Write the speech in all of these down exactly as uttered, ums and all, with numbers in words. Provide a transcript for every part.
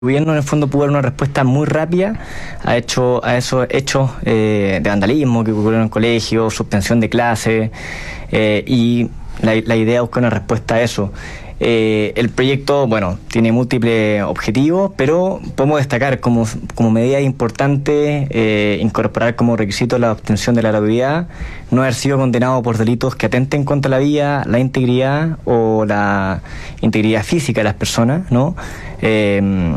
gobierno en el fondo pudo dar una respuesta muy rápida a, hecho, a esos hechos eh, de vandalismo que ocurrieron en colegios, suspensión de clases, eh, y la, la idea es buscar una respuesta a eso. Eh, el proyecto, bueno, tiene múltiples objetivos, pero podemos destacar como, como medida importante eh, incorporar como requisito la obtención de la gratuidad, no haber sido condenado por delitos que atenten contra la vida, la integridad o la integridad física de las personas, ¿no? Eh,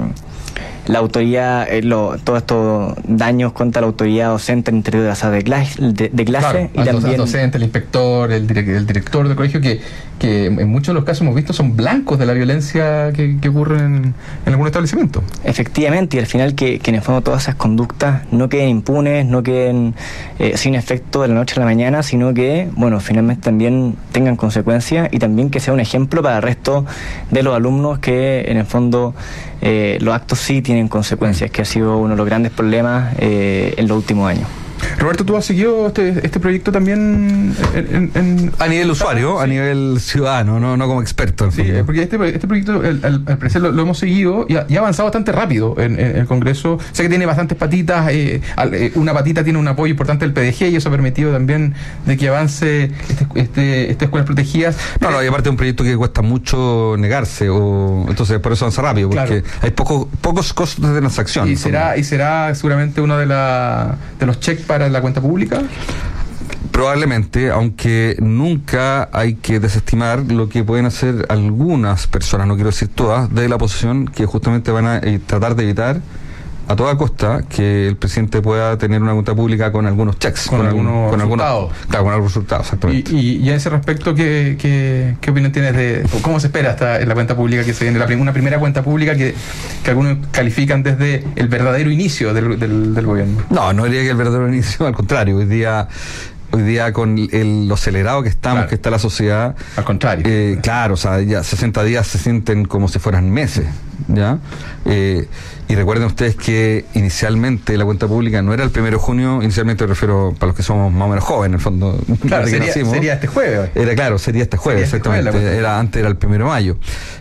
la autoridad, eh, lo, todos estos daños contra la autoridad docente en el interior de la sala de clase, de, de clase claro, y también el docente, el inspector, el, direct, el director del colegio, que, que en muchos de los casos hemos visto son blancos de la violencia que, que ocurre en, en algún establecimiento. Efectivamente, y al final que, que en el fondo todas esas conductas no queden impunes, no queden eh, sin efecto de la noche a la mañana, sino que, bueno, finalmente también tengan consecuencias y también que sea un ejemplo para el resto de los alumnos que en el fondo eh, los actos sí tienen consecuencias, que ha sido uno de los grandes problemas eh, en los últimos años. Roberto, ¿tú has seguido este, este proyecto también en, en, en a nivel usuario, sí, a nivel ciudadano, no, no como experto? Sí, fondo. Porque este, este proyecto, al, al parecer, lo, lo hemos seguido y ha, y ha avanzado bastante rápido en, en el Congreso. Sé que tiene bastantes patitas, eh, una patita tiene un apoyo importante del P D G y eso ha permitido también de que avance este, este, estas escuelas protegidas. No, no, y aparte es un proyecto que cuesta mucho negarse, o entonces por eso avanza rápido, porque claro, hay poco, pocos costos de transacción. Y será, y será seguramente uno de, la, de los checks para la cuenta pública. Probablemente, aunque nunca hay que desestimar lo que pueden hacer algunas personas, no quiero decir todas, de la oposición, que justamente van a eh, tratar de evitar a toda costa que el presidente pueda tener una cuenta pública con algunos checks, con, con algunos con resultados. Algunos, claro, con algunos resultados, exactamente. Y, y, y a ese respecto, ¿qué, qué, qué opinión tienes de cómo se espera esta en la cuenta pública que se viene? La, una primera cuenta pública que, que algunos califican desde el verdadero inicio del, del, del gobierno. No, no diría que el verdadero inicio, al contrario, hoy día... Hoy día con el, lo acelerado que estamos, claro, que está la sociedad. Al contrario. Eh, claro, o sea, ya sesenta días se sienten como si fueran meses, ¿ya? Eh, y recuerden ustedes que inicialmente la cuenta pública no era el primero de junio, inicialmente me refiero para los que somos más o menos jóvenes, en el fondo. Claro, sería, sería este jueves hoy. Era, claro, sería este jueves, sería exactamente. Este jueves, era, antes era el primero de mayo.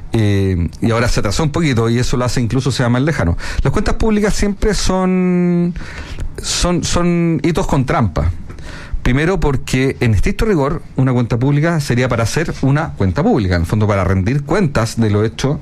Eh, y ahora se atrasó un poquito y eso lo hace incluso sea más lejano. Las cuentas públicas siempre son, son, son hitos con trampa. Primero porque en estricto rigor una cuenta pública sería para hacer una cuenta pública, en el fondo para rendir cuentas de lo hecho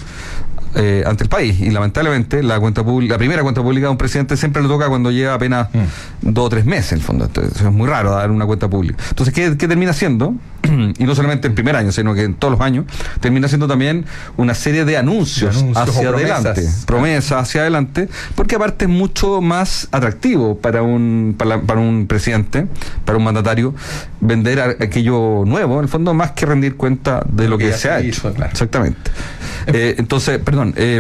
eh, ante el país, y lamentablemente la cuenta pública, la primera cuenta pública de un presidente siempre le toca cuando lleva apenas mm. dos o tres meses en el fondo. Entonces, es muy raro dar una cuenta pública. Entonces, ¿qué, qué termina siendo? Y no solamente en primer año, sino que en todos los años, termina siendo también una serie de anuncios, de anuncios hacia adelante, promesas. promesas hacia adelante, porque aparte es mucho más atractivo para un para, para un presidente, para un mandatario, vender a, aquello nuevo, en el fondo, más que rendir cuenta de lo, lo que, que se ha hecho. Hizo, claro. Exactamente. Eh, entonces, perdón, eh,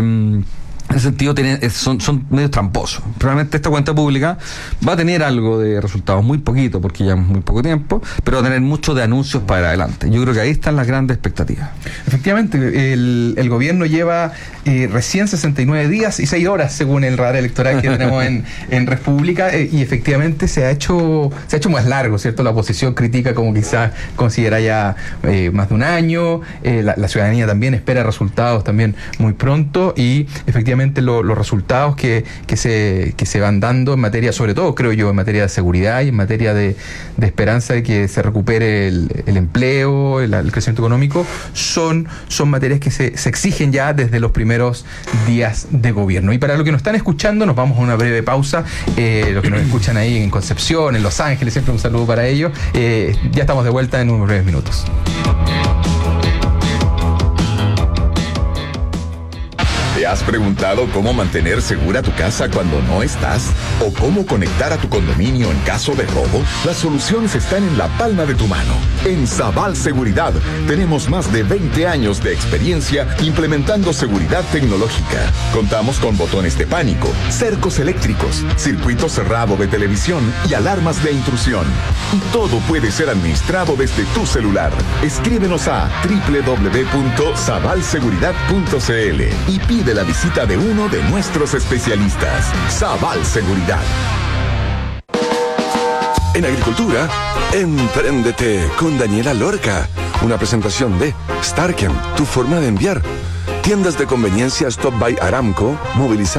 en ese sentido tiene, son, son medios tramposos. Probablemente esta cuenta pública va a tener algo de resultados, muy poquito, porque ya es muy poco tiempo, pero va a tener mucho de anuncios para adelante. Yo creo que ahí están las grandes expectativas. Efectivamente, el, el gobierno lleva eh, recién sesenta y nueve días y seis horas, según el radar electoral que tenemos en, en República, eh, y efectivamente se ha hecho se ha hecho más largo, ¿cierto? La oposición critica como quizás considera ya eh, más de un año, eh, la, la ciudadanía también espera resultados también muy pronto, y efectivamente Lo, los resultados que, que, se, que se van dando en materia, sobre todo creo yo, en materia de seguridad y en materia de, de esperanza de que se recupere el, el empleo, el, el crecimiento económico, son, son materias que se, se exigen ya desde los primeros días de gobierno. Y para los que nos están escuchando, nos vamos a una breve pausa. Eh, los que nos escuchan ahí en Concepción, en Los Ángeles, siempre un saludo para ellos. Eh, ya estamos de vuelta en unos breves minutos. ¿Te has preguntado cómo mantener segura tu casa cuando no estás? ¿O cómo conectar a tu condominio en caso de robo? Las soluciones están en la palma de tu mano. En Sabal Seguridad tenemos más de veinte años de experiencia implementando seguridad tecnológica. Contamos con botones de pánico, cercos eléctricos, circuito cerrado de televisión y alarmas de intrusión. Y todo puede ser administrado desde tu celular. Escríbenos a doble u doble u doble u punto sabal seguridad punto c l y pide la visita de uno de nuestros especialistas. Sabal Seguridad. En agricultura, empréndete con Daniela Lorca. Una presentación de Starkem, tu forma de enviar. Tiendas de conveniencia Stop by Aramco, movilizando